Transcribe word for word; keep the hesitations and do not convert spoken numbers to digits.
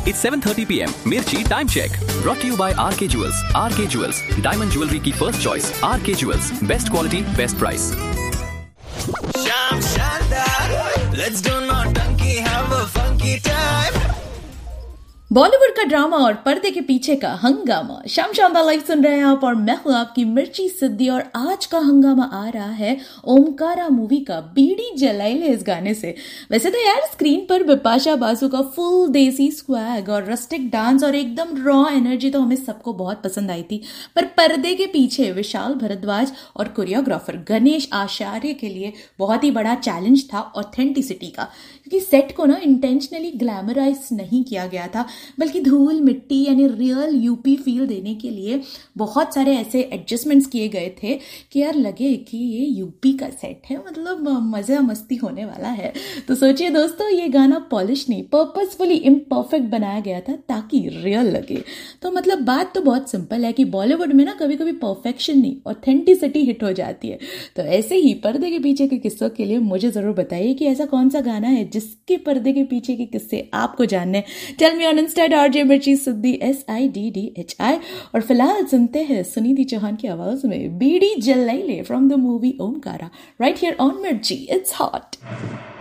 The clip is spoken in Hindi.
It's seven thirty p m Mirchi Time Check. Brought to you by R K Jewels. R K Jewels, Diamond Jewelry की first choice. R K Jewels, best quality, best price. Sham Shandar, let's do Nautanki, have a funky time. Bollywood का ड्रामा और पर्दे के पीछे का हंगामा। शाम शानदार लाइव सुन रहे हैं आप और मैं हूं आपकी मिर्ची सिद्धि। और आज का हंगामा आ रहा है ओमकारा मूवी का बीड़ी जलाइले इस गाने से। वैसे तो यार स्क्रीन पर बिपाशा बासु का फुल देसी स्क्वैग और रस्टिक डांस और एकदम रॉ एनर्जी तो हमें सबको बहुत पसंद आई थी, पर पर्दे के पीछे विशाल भारद्वाज और कोरियोग्राफर गणेश आचार्य के लिए बहुत ही बड़ा चैलेंज था ऑथेंटिसिटी का, क्योंकि सेट को ना इंटेंशनली ग्लैमराइज नहीं किया गया था, बल्कि धूल मिट्टी यानी रियल यूपी फील देने के लिए बहुत सारे ऐसे एडजस्टमेंट्स किए गए थे कि यार लगे कि ये यूपी का सेट है, मतलब मजा मस्ती होने वाला है। तो सोचिए दोस्तों, ये गाना पॉलिश नहीं पर्पसफुली इम्परफेक्ट बनाया गया था ताकि रियल लगे। तो मतलब बात तो बहुत सिंपल है कि बॉलीवुड में ना कभी कभी परफेक्शन नहीं ऑथेंटिसिटी हिट हो जाती है। तो ऐसे ही पर्दे के पीछे के किस्सों के लिए मुझे जरूर बताइए कि ऐसा कौन सा गाना है जिसके पर्दे के पीछे के किस्से आपको जानने। Tell me on Insta RJ मिर्ची सिद्धि S I D D H I. और फिलहाल सुनते हैं सुनिधि चौहान की आवाज में बीड़ी जलाइले from the movie Omkara, right here on मिर्ची, इट्स हॉट।